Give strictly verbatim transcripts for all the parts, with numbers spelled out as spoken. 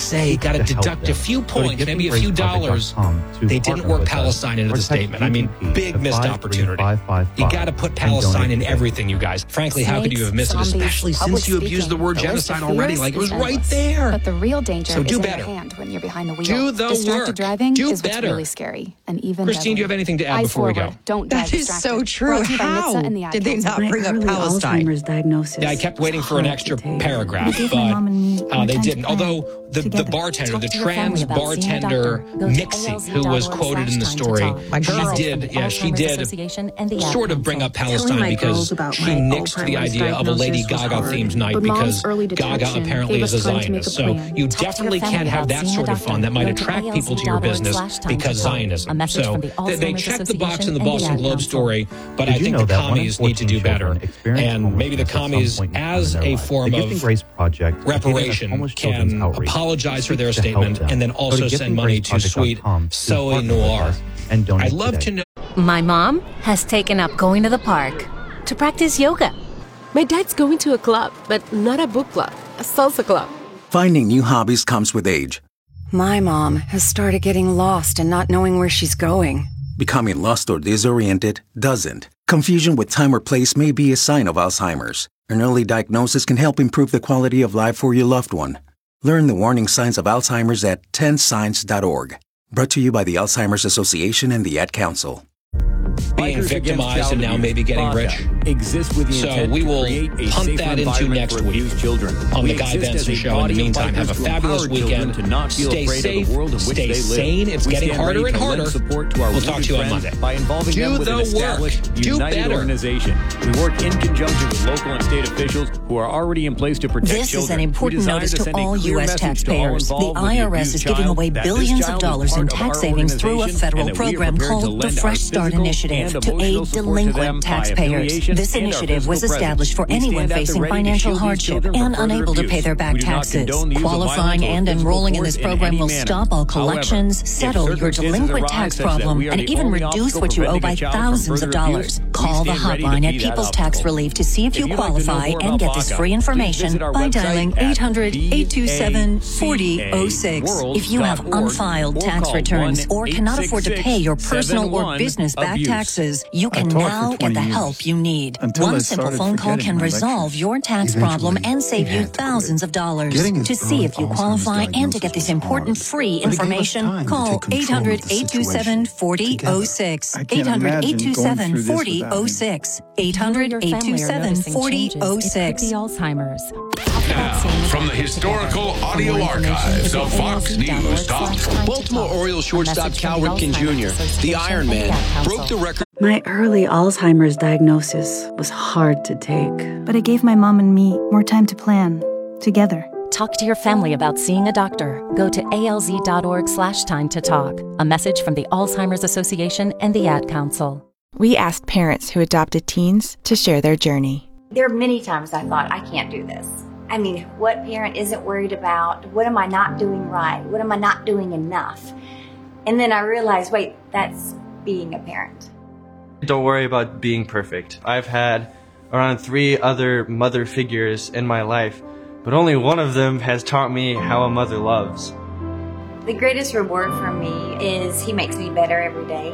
say you got to deduct a few points, maybe a few dollars. They didn't work Palestine into the statement. I mean, big missed opportunity. You got to put Palestine in everything, you guys. Frankly, how could you have missed it, especially since you abused the word genocide already? Like, it was right there. But the real danger so is do in better. your hand when you're behind the wheel. Do the Distracted work. driving do is what's better. really scary. And even Christine, do you have anything to add Eyes before forward. we go? Don't drive That is distracted. so true. Brought to you by How NHTSA and the Ad did they Council. not bring up early Palestine? Alzheimer's diagnosis. Yeah, I kept waiting for an Hard extra to take. paragraph, They gave my mom and me but uh, more they time to didn't. plan Although the, the together. bartender, Talk the to your trans family about seeing a bartender, doctor. Go to Mixie, A L Z who dot was org quoted in the slash time to story, talk. My she girls. did, yeah, she Alzheimer's did Association and the Ad sort of bring Council. up Telling Palestine my because girls about she my nixed the Alzheimer's idea of a Lady diagnosis was Gaga hard. themed night But Mom's because early Gaga detection apparently gave is a us time to make Zionist. a So plan. you Talk to your definitely family can't have about that seeing a sort of doctor. fun that might Go to attract A L Z people to your dot org business slash time to because talk. Zionism. A message So from the they, they Alzheimer's checked the box Association in the and the Boston Ad Globe Council. story, but Did I you think know the that one in commies need to do fourteen better. children experience And maybe the homelessness at some commies, point in time as in their a lives? form The of Giving Grace Project, reparation, homeless children's can outreach, apologize for their seeks to help statement them. and then Go to also send money to sweet givinggraceproject.com to Zoe partner with Noir. us and donate I'd love today. to know. My mom has taken up going to the park to practice yoga. My dad's going to a club, but not a book club, a salsa club. Finding new hobbies comes with age. My mom has started getting lost and not knowing where she's going. Becoming lost or disoriented doesn't. Confusion with time or place may be a sign of Alzheimer's. An early diagnosis can help improve the quality of life for your loved one. Learn the warning signs of Alzheimer's at ten signs dot org. Brought to you by the Alzheimer's Association and the Ad Council. Being victimized and now maybe getting rich. Exists with the So intent we to will create a punt safer that into environment next for week abused children. on We the Guy exist Benson as a Show. In body the of meantime, have a bikers to fabulous empower children weekend. to not feel Stay afraid safe. of the world in which Stay they live. sane. It's We getting stand harder ready and to lend harder. support to our We'll talk to you on friends Monday. by involving Do them with the an work. established, Do united better. organization. We work in conjunction with local and state officials who are already in place to protect This children. is an important We desire notice to send a all clear U S message to all taxpayers. The involved with I R S abused is giving child away that this billions of child is dollars in part of our tax savings through a organization federal and that we are program prepared to called the lend our Fresh Start physical Initiative and to emotional aid support to them delinquent by taxpayers. affiliation This and our initiative was physical established for presence. We anyone stand at the facing ready to financial shield these hardship children from and further unable to abuse. pay their back We do not taxes. condone the use of Qualifying violence or and physical enrolling in force this in program any will manner. stop all However, collections, if settle your circumstances delinquent arise tax such that problem, we are and the even only reduce obstacle what you owe preventing by a child from thousands of further dollars. abuse, we Call the stand ready to hotline be at that People's Tax obstacle. Relief to see if If you you'd like to know qualify more and about get this B A C A, free please information visit our by website dialing at eight hundred, eight two seven, four oh oh six. world If you have dot org unfiled or tax call returns one or cannot afford to pay your personal or eight six six business back abuse. taxes, you I can taught for now get twenty the years, help you need. until I One simple started phone call forgetting can my resolve lectures. your tax Eventually, problem and save I you had to quit. thousands of dollars. Getting his To see early if you Alzheimer's qualify and to get diagnosis this was important hard, free but it gave us information, time to call take control eight hundred, of the eight two seven, situation four oh oh six. together. I can't eight hundred, eight two seven, imagine four going through this without oh oh him. six. If eight you or hundred, your eight two family are seven, noticing four changes, oh it could six. be Alzheimer's. Now, from the historical audio archives of Fox News Talk. Baltimore Orioles shortstop Cal Ripken Junior, the Iron Man, broke the record. My early Alzheimer's diagnosis was hard to take. But it gave my mom and me more time to plan, together. Talk to your family about seeing a doctor. Go to A L Z dot org slash time to talk. A message from the Alzheimer's Association and the Ad Council. We asked parents who adopted teens to share their journey. There are many times I thought, I can't do this. I mean, what parent isn't worried about, what am I not doing right? What am I not doing enough? And then I realized, wait, that's being a parent. Don't worry about being perfect. I've had around three other mother figures in my life, but only one of them has taught me how a mother loves. The greatest reward for me is he makes me better every day.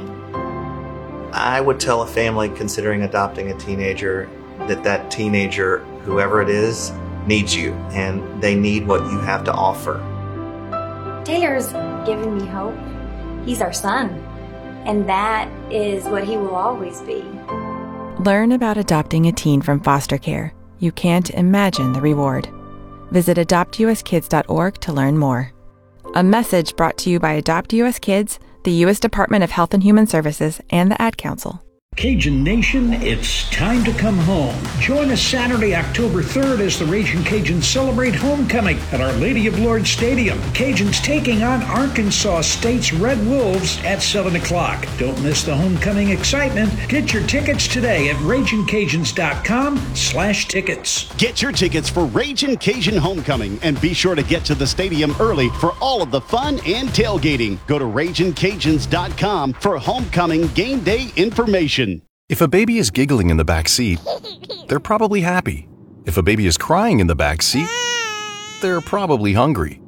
I would tell a family considering adopting a teenager that that teenager, whoever it is, needs you, and they need what you have to offer. Taylor's given me hope. He's our son, and that is what he will always be. Learn about adopting a teen from foster care. You can't imagine the reward. Visit adopt u s kids dot org to learn more. A message brought to you by Adopt U S Kids, the U S Department of Health and Human Services, and the Ad Council. Cajun Nation, it's time to come home. Join us Saturday, October third as the Raging Cajuns celebrate homecoming at Our Lady of Lourdes Stadium. Cajuns taking on Arkansas State's Red Wolves at seven o'clock. Don't miss the homecoming excitement. Get your tickets today at raging cajuns dot com slash tickets. Get your tickets for Raging Cajun Homecoming and be sure to get to the stadium early for all of the fun and tailgating. Go to raging cajuns dot com for homecoming game day information. If a baby is giggling in the back seat, they're probably happy. If a baby is crying in the back seat, they're probably hungry.